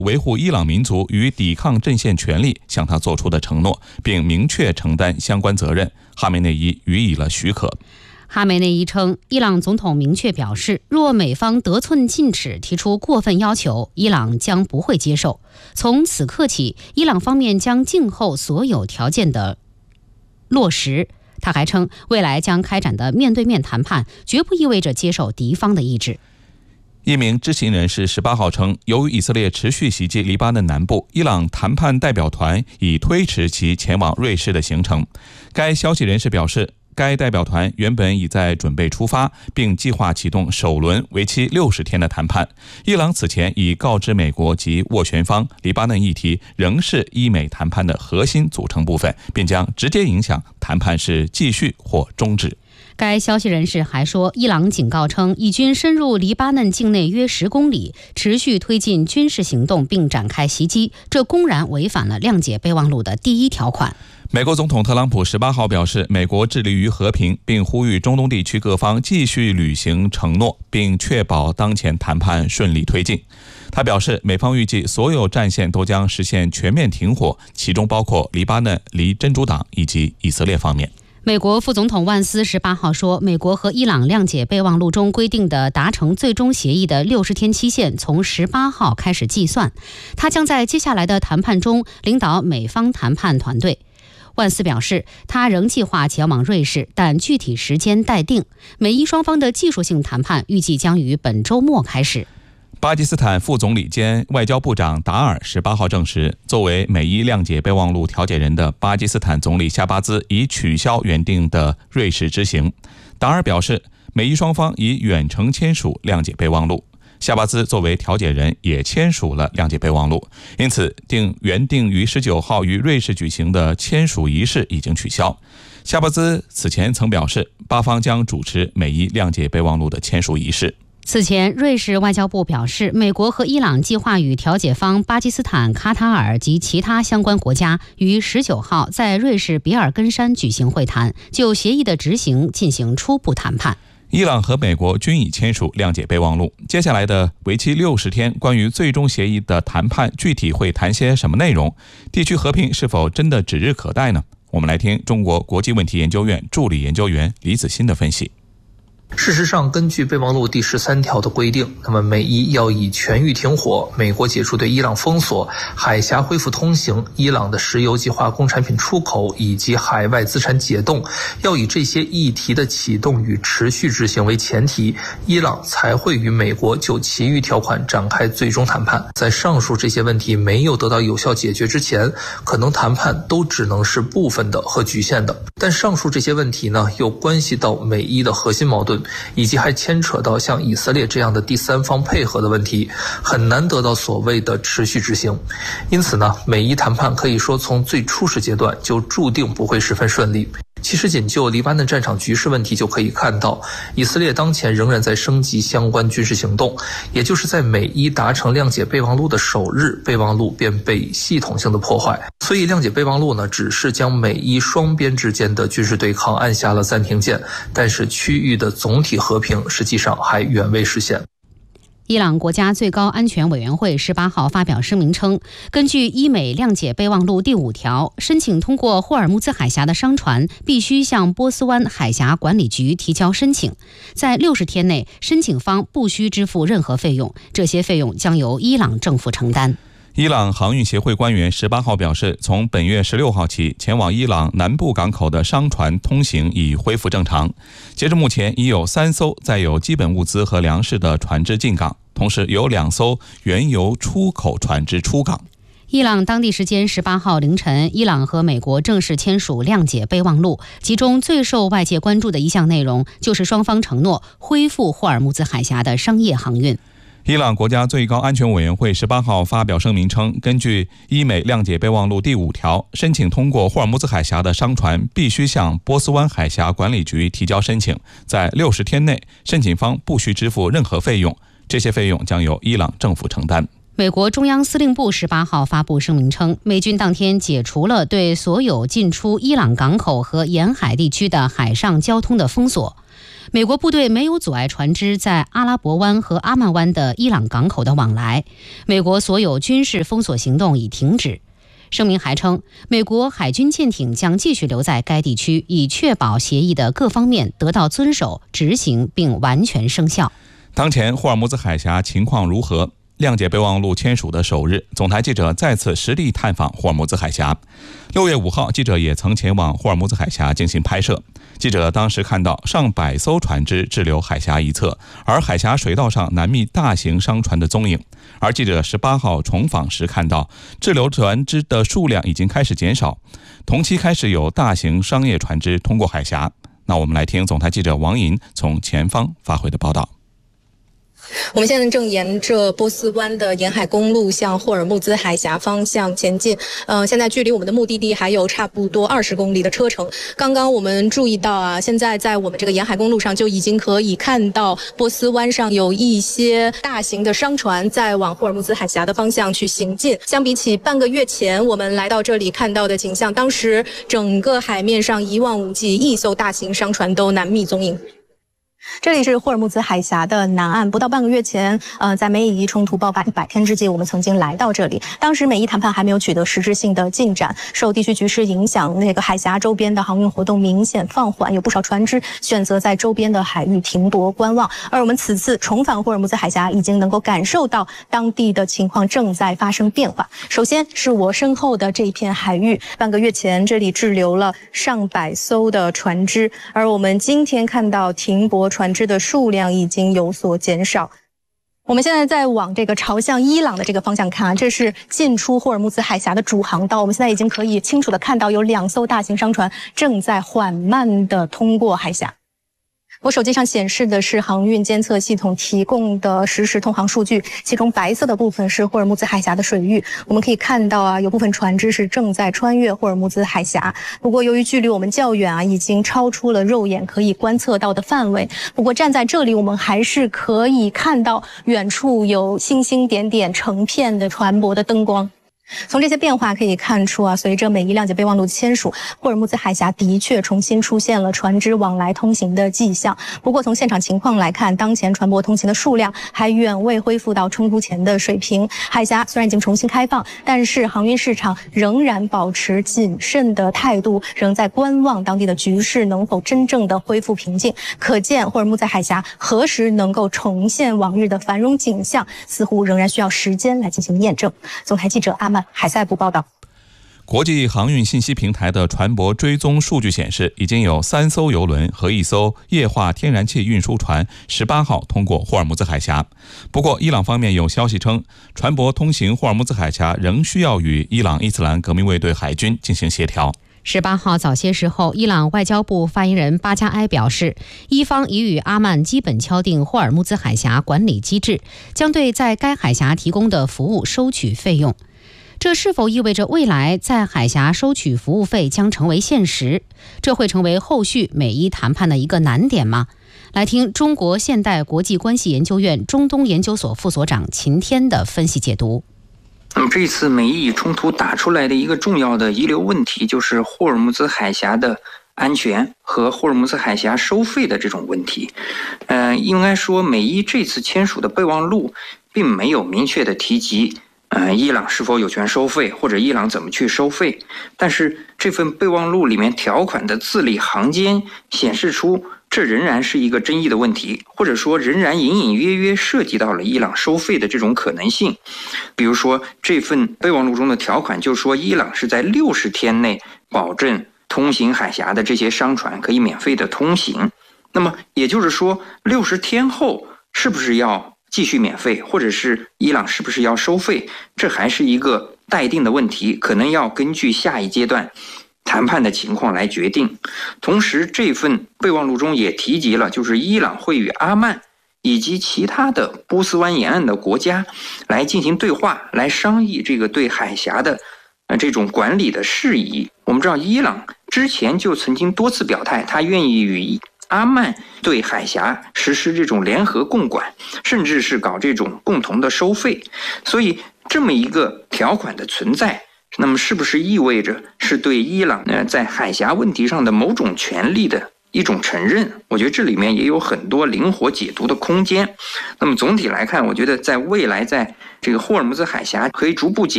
维护伊朗民族与抵抗阵线权利向他做出的承诺，并明确承担相关责任。哈梅内伊予以了许可。 哈梅内伊称，伊朗总统明确表示，若美方得寸进尺提出过分要求，伊朗将不会接受。从此刻起，伊朗方面将静候所有条件的落实。他还称，未来将开展的面对面谈判绝不意味着接受敌方的意志。 一名知情人士18号称，由于以色列持续袭击黎巴嫩南部，伊朗谈判代表团已推迟其前往瑞士的行程。该消息人士表示，该代表团原本已在准备出发，并计划启动首轮为期60天的谈判。伊朗此前已告知美国及斡旋方，黎巴嫩议题仍是伊美谈判的核心组成部分，并将直接影响谈判是继续或终止。 该消息人士还说，伊朗警告称，以军深入黎巴嫩境内约10公里，持续推进军事行动并展开袭击，这公然违反了谅解备忘录的第1条款。 美国总统特朗普18号表示，美国致力于和平，并呼吁中东地区各方继续履行承诺，并确保当前谈判顺利推进。他表示，美方预计所有战线都将实现全面停火，其中包括黎巴嫩、离真主党以及以色列方面。 美国副总统万斯18号说，美国和伊朗谅解备忘录中规定的达成最终协议的60天期限从18号开始计算，他将在接下来的谈判中领导美方谈判团队。万斯表示，他仍计划前往瑞士，但具体时间待定。美伊双方的技术性谈判预计将于本周末开始。 巴基斯坦副总理兼外交部长达尔18号证实，作为美伊谅解备忘录调解人的巴基斯坦总理夏巴兹已取消原定的瑞士之行。达尔表示，美伊双方已远程签署谅解备忘录，夏巴兹作为调解人也签署了谅解备忘录，因此原定于19号于瑞士举行的签署仪式已经取消。夏巴兹此前曾表示，巴方将主持美伊谅解备忘录的签署仪式。 此前，瑞士外交部表示，美国和伊朗计划与调解方巴基斯坦、卡塔尔及其他相关国家于19号在瑞士比尔根山举行会谈，就协议的执行进行初步谈判。 伊朗和美国均已签署谅解备忘录，接下来的为期60天关于最终协议的谈判具体会谈些什么内容？地区和平是否真的指日可待呢？我们来听中国国际问题研究院助理研究员李子欣的分析。 事实上，根据备忘录第13条的规定，那么美伊要以全域停火、美国解除对伊朗封锁、海峡恢复通行、伊朗的石油及化工产品出口以及海外资产解冻，要以这些议题的启动与持续执行为前提，伊朗才会与美国就其余条款展开最终谈判。在上述这些问题没有得到有效解决之前，可能谈判都只能是部分的和局限的。但上述这些问题呢，又关系到美伊的核心矛盾，以及还牵扯到像以色列这样的第三方配合的问题，很难得到所谓的持续执行。因此呢，美伊谈判可以说从最初始阶段就注定不会十分顺利。其实仅就黎巴嫩战场局势问题就可以看到，以色列当前仍然在升级相关军事行动，也就是在美伊达成谅解备忘录的首日，备忘录便被系统性的破坏。所以谅解备忘录呢，只是将美伊双边之间的军事对抗按下了暂停键，但是区域的总体和平实际上还远未实现。 伊朗国家最高安全委员会18号发表声明称，根据伊美谅解备忘录第5条，申请通过霍尔木兹海峡的商船必须向波斯湾海峡管理局提交申请，在60天内，申请方不需支付任何费用，这些费用将由伊朗政府承担。 伊朗航运协会官员18号表示，从本月16号起，前往伊朗南部港口的商船通行已恢复正常。截至目前，已有3艘载有基本物资和粮食的船只进港，同时有2艘原油出口船只出港。 伊朗当地时间18号凌晨，伊朗和美国正式签署谅解备忘录，其中最受外界关注的一项内容就是双方承诺恢复霍尔木兹海峡的商业航运。 伊朗国家最高安全委员会18号发表声明称，根据伊美谅解备忘录第5条，申请通过霍尔木兹海峡的商船必须向波斯湾海峡管理局提交申请，在60天内，申请方不需支付任何费用，这些费用将由伊朗政府承担。 美国中央司令部18号发布声明称，美军当天解除了对所有进出伊朗港口和沿海地区的海上交通的封锁。 美国部队没有阻碍船只在阿拉伯湾和阿曼湾的伊朗港口的往来，美国所有军事封锁行动已停止。声明还称，美国海军舰艇将继续留在该地区，以确保协议的各方面得到遵守、执行并完全生效。 当前霍尔木兹海峡情况如何？谅解备忘录签署的首日，总台记者再次实地探访霍尔木兹海峡。6月5号，记者也曾前往霍尔木兹海峡进行拍摄。记者当时看到上百艘船只滞留海峡一侧，而海峡水道上难觅大型商船的踪影。而记者18号重访时看到，滞留船只的数量已经开始减少，同期开始有大型商业船只通过海峡。那我们来听总台记者王莹从前方发回的报道。 我们现在正沿着波斯湾的沿海公路向霍尔木兹海峡方向前进。现在距离我们的目的地还有差不多20公里的车程。刚刚我们注意到啊，现在在我们这个沿海公路上就已经可以看到波斯湾上有一些大型的商船在往霍尔木兹海峡的方向去行进。相比起半个月前我们来到这里看到的景象，当时整个海面上一望无际，一艘大型商船都难觅踪影。这里是霍尔木兹海峡的南岸，不到半个月前，在美以冲突爆发100天之际，我们曾经来到这里。当时美以谈判还没有取得实质性的进展，受地区局势影响，那个海峡周边的航运活动明显放缓，有不少船只选择在周边的海域停泊观望。而我们此次重返霍尔木兹海峡，已经能够感受到当地的情况正在发生变化。首先是我身后的这一片海域，半个月前这里滞留了上百艘的船只，而我们今天看到停泊船只的数量已经有所减少。我们现在在往这个朝向伊朗的这个方向看，这是进出霍尔木兹海峡的主航道。我们现在已经可以清楚地看到有2艘大型商船正在缓慢地通过海峡。我手机上显示的是航运监测系统提供的实时通航数据，其中白色的部分是霍尔木兹海峡的水域。我们可以看到啊，有部分船只是正在穿越霍尔木兹海峡。不过由于距离我们较远啊，已经超出了肉眼可以观测到的范围。不过站在这里，我们还是可以看到远处有星星点点成片的船舶的灯光。从这些变化可以看出啊，随着美伊谅解备忘录签署，霍尔木兹海峡的确重新出现了船只往来通行的迹象。不过从现场情况来看，当前船舶通行的数量还远未恢复到冲突前的水平。海峡虽然已经重新开放，但是航运市场仍然保持谨慎的态度，仍在观望当地的局势能否真正的恢复平静。可见霍尔木兹海峡何时能够重现往日的繁荣景象，似乎仍然需要时间来进行验证。总台记者阿曼海塞部报道。 国际航运信息平台的船舶追踪数据显示，已经有3艘邮轮和1艘液化天然气运输船18号通过霍尔木兹海峡。不过，伊朗方面有消息称，船舶通行霍尔木兹海峡仍需要与伊朗伊斯兰革命卫队海军进行协调。 18号早些时候，伊朗外交部发言人巴加埃表示，伊方已与阿曼基本敲定霍尔木兹海峡管理机制，将对在该海峡提供的服务收取费用。这是否意味着未来在海峡收取服务费将成为现实？这会成为后续美伊谈判的一个难点吗？来听中国现代国际关系研究院中东研究所副所长秦天的分析解读。 那么这次美伊冲突打出来的一个重要的遗留问题，就是霍尔木兹海峡的安全和霍尔木兹海峡收费的这种问题。应该说美伊这次签署的备忘录并没有明确的提及伊朗是否有权收费，或者伊朗怎么去收费。但是这份备忘录里面条款的字里行间显示出，这仍然是一个争议的问题，或者说仍然隐隐约约涉及到了伊朗收费的这种可能性。比如说这份备忘录中的条款就说，伊朗是在60天内保证通行海峡的这些商船可以免费的通行。那么也就是说，60天后是不是要继续免费，或者是伊朗是不是要收费，这还是一个待定的问题，可能要根据下一阶段谈判的情况来决定。同时这份备忘录中也提及了，就是伊朗会与阿曼以及其他的波斯湾沿岸的国家来进行对话，来商议这个对海峡的这种管理的事宜。我们知道伊朗之前就曾经多次表态，他愿意与阿曼对海峡实施这种联合共管，甚至是搞这种共同的收费。所以这么一个条款的存在，那么是不是意味着是对伊朗在海峡问题上的某种权利的一种承认，我觉得这里面也有很多灵活解读的空间。那么总体来看，我觉得在未来，在这个霍尔木兹海峡可以逐步解